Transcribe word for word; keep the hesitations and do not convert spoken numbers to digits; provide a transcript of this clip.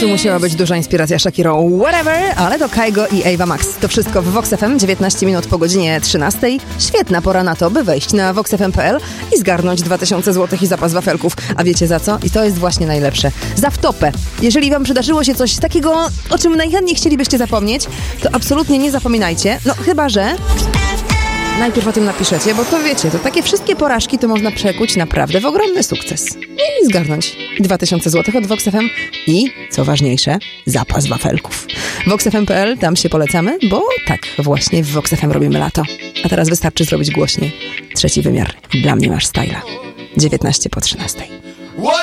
Tu musiała być duża inspiracja Shakira Whatever, ale to Kygo i Ava Max. To wszystko w Vox F M, dziewiętnaście minut po godzinie trzynastej. Świetna pora na to, by wejść na vox f m kropka p l i zgarnąć dwa tysiące złotych i zapas wafelków. A wiecie za co? I to jest właśnie najlepsze. Za wtopę. Jeżeli wam przydarzyło się coś takiego, o czym najchętniej chcielibyście zapomnieć, to absolutnie nie zapominajcie. No chyba, że najpierw o tym napiszecie, bo to wiecie, to takie wszystkie porażki to można przekuć naprawdę w ogromny sukces. I zgarnąć dwa tysiące złotych od Vox F M i, co ważniejsze, zapas wafelków. vox f m kropka p l, tam się polecamy, bo tak, właśnie w Vox F M robimy lato. A teraz wystarczy zrobić głośniej. Trzeci wymiar. Dla mnie masz styla. dziewiętnaście po trzynastej.